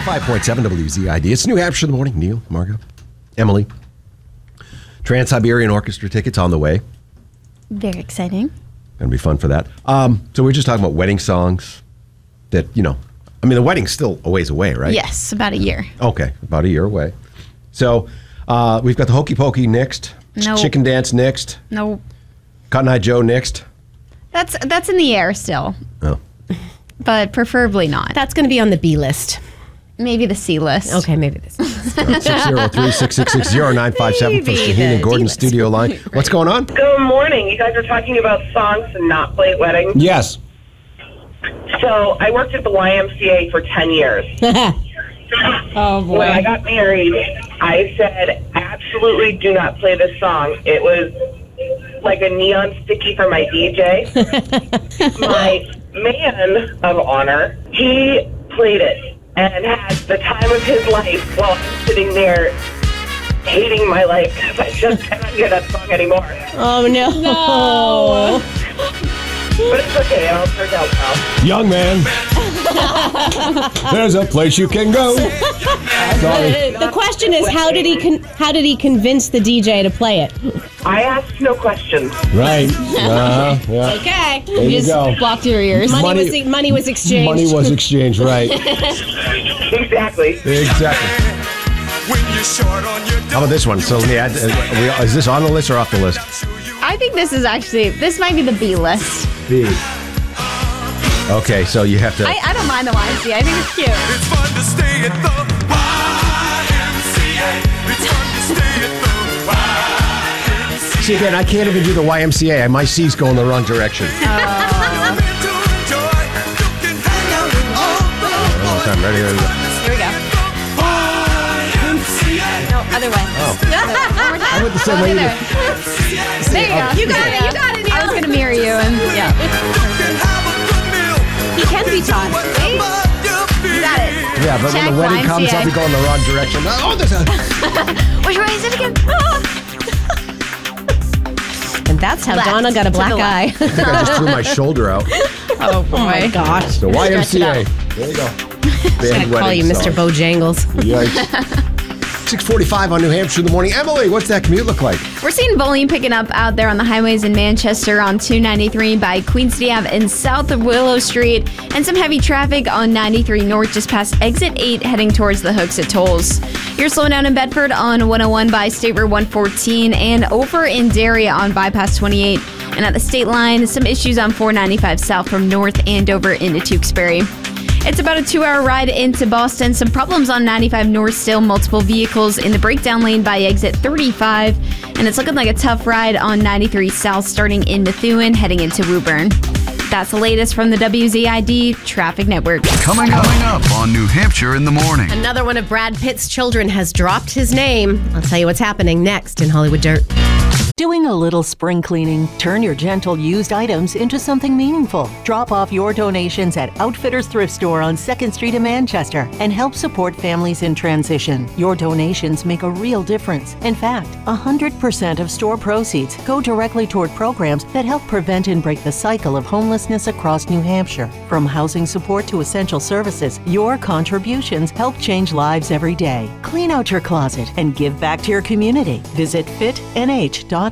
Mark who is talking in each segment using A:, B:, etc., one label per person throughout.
A: 95.7 WZID. It's New Hampshire in the morning. Neil, Margo, Emily. Trans-Siberian Orchestra tickets on the way.
B: Very exciting.
A: Going to be fun for that. So we're just talking about wedding songs that, the wedding's still a ways away, right?
B: Yes, about a year.
A: Okay, about a year away. So we've got the Hokey Pokey next.
B: No.
A: Chicken Dance next.
B: No.
A: Cotton Eye Joe next.
B: That's in the air still.
A: Oh.
B: But preferably not.
C: That's going to be on the B list.
B: Maybe the C list.
C: Okay, maybe this.
A: 603-666-0957 from Shaheen and Gordon's studio line. Right. What's going on?
D: Good morning. You guys are talking about songs to not play at weddings.
A: Yes.
D: So I worked at the YMCA for 10 years.
C: Oh, boy.
D: When I got married, I said, absolutely do not play this song. It was like a neon sticky for my DJ. My man of honor, he played it and had the time of his life while I'm sitting there hating my life because I just cannot hear that song anymore.
C: Oh, no.
D: But it's okay. It all turned out well.
A: Young man, there's a place you can go. Sorry.
C: The question is, how did he convince the DJ to play it?
D: I asked no questions.
A: Right. Yeah.
C: Okay.
A: There you go.
B: Blocked your ears.
C: Money was exchanged.
A: Money was exchanged, right.
D: Exactly.
A: How about this one? So let me add, is this on the list or off the list?
B: I think this might be the B list.
A: B. Okay, so you have to...
B: I don't mind the YMCA. I think it's cute.
E: It's fun to stay at the YMCA. It's fun to stay at the YMCA.
A: See, again, I can't even do the YMCA. My C's going the wrong direction. I'm ready.
B: Here we go. No, other way.
A: Oh. I went the same way.
B: There you go. You got it. Neil. I was going to mirror you. And yeah.
C: He can be taught.
B: See? You got it.
A: Yeah, but
B: Check
A: when the wedding comes,
B: YMCA.
A: I'll be going the wrong direction. Oh, there's a...
B: Which way is it again?
C: And that's how
B: Left.
C: Donna got a
B: To
C: black
B: the
C: eye.
A: I think I just threw my shoulder out.
B: Oh, boy.
C: Oh, my gosh.
A: The YMCA. There you go.
C: I'm going to call you Mr. Bojangles.
A: Yikes. 6:45 on New Hampshire in the morning. Emily, what's that commute look like?
B: We're seeing volume picking up out there on the highways in Manchester on 293 by Queen City Ave and south of Willow Street, and some heavy traffic on 93 North just past exit 8 heading towards the Hooksett tolls. You're slowing down in Bedford on 101 by State Road 114 and over in Darien on bypass 28. And at the state line, some issues on 495 south from North Andover into Tewksbury. It's about a 2-hour ride into Boston. Some problems on 95 North still. Multiple vehicles in the breakdown lane by exit 35. And it's looking like a tough ride on 93 South starting in Methuen heading into Woburn. That's the latest from the WZID Traffic Network.
E: Coming up on New Hampshire in the morning.
C: Another one of Brad Pitt's children has dropped his name. I'll tell you what's happening next in Hollywood Dirt.
F: Doing a little spring cleaning? Turn your gentle used items into something meaningful. Drop off your donations at Outfitters Thrift Store on 2nd Street in Manchester and help support families in transition. Your donations make a real difference. In fact, 100% of store proceeds go directly toward programs that help prevent and break the cycle of homelessness across New Hampshire. From housing support to essential services, your contributions help change lives every day. Clean out your closet and give back to your community. Visit fitnh.org.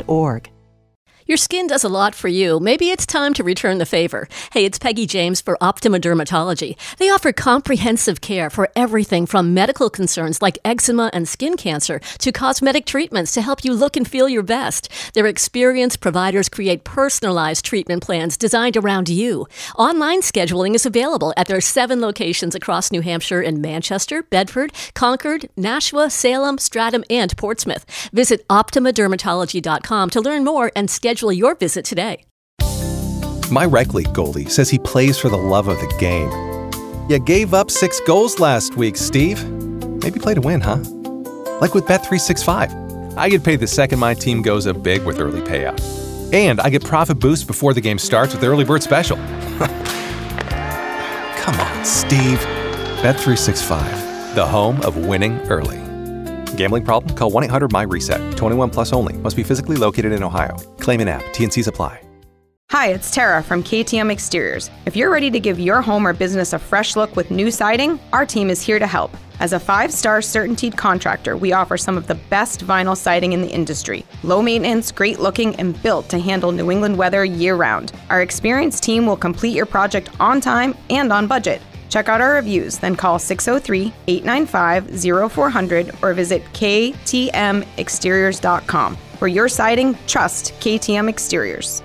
G: Your skin does a lot for you. Maybe it's time to return the favor. Hey, it's Peggy James for Optima Dermatology. They offer comprehensive care for everything from medical concerns like eczema and skin cancer to cosmetic treatments to help you look and feel your best. Their experienced providers create personalized treatment plans designed around you. Online scheduling is available at their 7 locations across New Hampshire in Manchester, Bedford, Concord, Nashua, Salem, Stratham, and Portsmouth. Visit OptimaDermatology.com to learn more and schedule your visit today.
H: My rec league goalie says he plays for the love of the game. You gave up 6 goals last week, Steve. Maybe play to win, huh? Like with Bet365. I get paid the second my team goes up big with early payout. And I get profit boost before the game starts with Early Bird Special. Come on, Steve. Bet365, the home of winning early. Gambling problem? Call 1-800-MY-RESET. 21 plus only. Must be physically located in Ohio. Claim an app. T&Cs apply.
I: Hi. Hi, it's Tara from KTM Exteriors. If you're ready to give your home or business a fresh look with new siding, our team is here to help. As a 5-star CertainTeed contractor, we offer some of the best vinyl siding in the industry. Low maintenance, great looking, and built to handle New England weather year-round. Our experienced team will complete your project on time and on budget. Check out our reviews, then call 603-895-0400 or visit ktmexteriors.com. For your siding, trust KTM Exteriors.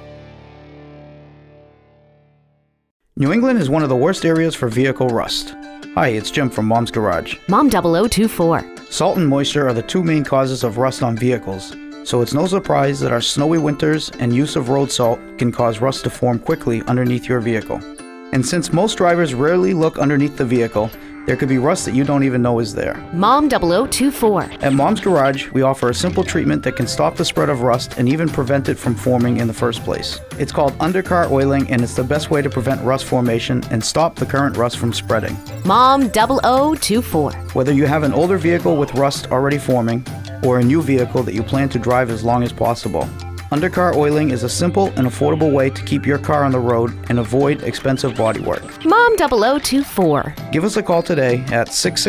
J: New England is one of the worst areas for vehicle rust. Hi, it's Jim from Mom's Garage.
F: Mom 0024.
J: Salt and moisture are the two main causes of rust on vehicles, so it's no surprise that our snowy winters and use of road salt can cause rust to form quickly underneath your vehicle. And since most drivers rarely look underneath the vehicle, there could be rust that you don't even know is there.
F: Mom 0024.
J: At Mom's Garage, we offer a simple treatment that can stop the spread of rust and even prevent it from forming in the first place. It's called undercar oiling, and it's the best way to prevent rust formation and stop the current rust from spreading.
F: Mom 0024.
J: Whether you have an older vehicle with rust already forming or a new vehicle that you plan to drive as long as possible, undercar oiling is a simple and affordable way to keep your car on the road and avoid expensive bodywork.
F: Mom 0024.
J: Give us a call today at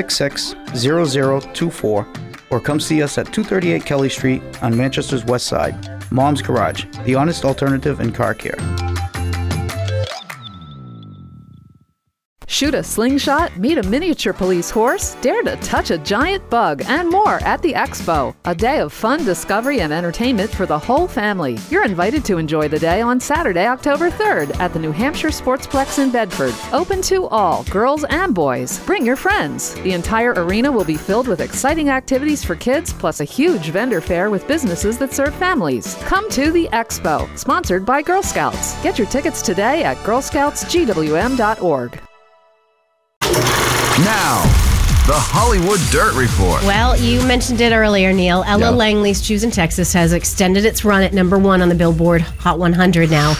J: 666-0024 or come see us at 238 Kelly Street on Manchester's West Side. Mom's Garage, the honest alternative in car care.
K: Shoot a slingshot, meet a miniature police horse, dare to touch a giant bug, and more at the Expo. A day of fun, discovery, and entertainment for the whole family. You're invited to enjoy the day on Saturday, October 3rd at the New Hampshire Sportsplex in Bedford. Open to all, girls and boys. Bring your friends. The entire arena will be filled with exciting activities for kids, plus a huge vendor fair with businesses that serve families. Come to the Expo, sponsored by Girl Scouts. Get your tickets today at girlscoutsgwm.org.
L: Now, the Hollywood Dirt Report.
C: Well, you mentioned it earlier, Neil. Ella Langley's Choosing Texas has extended its run at #1 on the Billboard Hot 100 now.